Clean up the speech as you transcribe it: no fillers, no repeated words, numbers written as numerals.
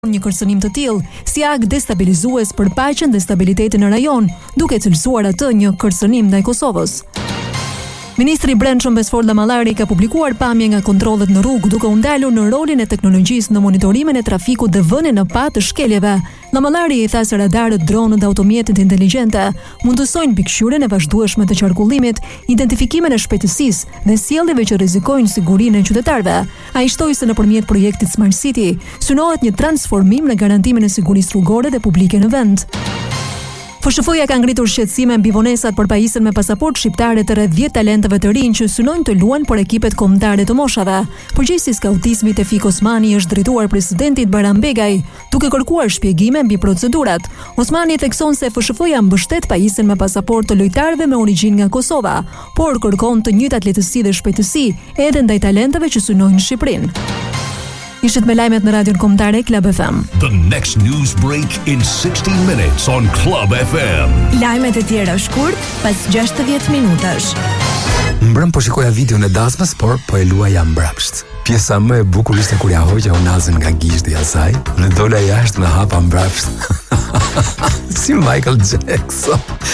një kërcënim të tillë si akt destabilizues për paqen dhe stabilitetin në rajon, duke cilësuar atë një kërcënim ndaj Kosovës. Ministri i Brendshëm Besfor Lamallari ka publikuar pamje nga kontrollet në rrugë duke u ndalur në rolin e teknologjisë në monitorimin e trafikut dhe vënien në pa të shkeljeve. Lamallari i tha se radarët, dronët dhe automjetet inteligjente mund të sojnë pikëqyrjen e vazhdueshme të qarkullimit, identifikimin e shpejtësisë dhe sjelljeve që rrezikojnë sigurinë e qytetarëve. Ai shtoi se nëpërmjet projektit Smart City synohet një transformim në garantimin e sigurisë rrugore dhe publike në vend. FSHF-ja ka ngritur shqetësime mbi vonesat për pajisjen me pasaportë shqiptare të rreth 10 talentëve të rinj që synojnë të luajnë për ekipet kombëtare të moshave. Përgjegjësi i skautizmit Tevfik Osmani është drejtuar presidentit Bayram Begaj, duke kërkuar shpjegime mbi procedurat. Osmani thekson se FSHF-ja mbështet pajisjen me pasaportë të lojtarëve me origjinë nga Kosova, por kërkon të njëjtat lehtësi dhe shpejtësi edhe ndaj talentëve që synojnë në Shqipërinë. Ishit me lajmet në radion kombëtare Club FM. The next news break in 60 minutes on Club FM. Lajmet e tjera shkurt pas 60 minutash. Mbrëm po shikoja videon e dasmës, por po e luaja mbrapsht. Pjesa më e bukur ishte kur ja hoqja unazën nga gishti i saj, në dola jashtë me hapa mbrapsht. Si Michael Jackson.